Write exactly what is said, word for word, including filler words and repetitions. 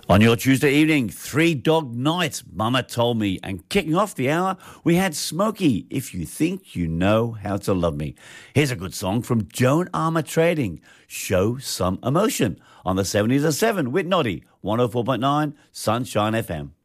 On your Tuesday evening, Three Dog Night, Mama Told Me. And kicking off the hour, we had Smokey, If You Think You Know How to Love Me. Here's a good song from Joan Armour Trading, Show Some Emotion, on the seventies at seven with Noddy, one oh four point nine Sunshine F M.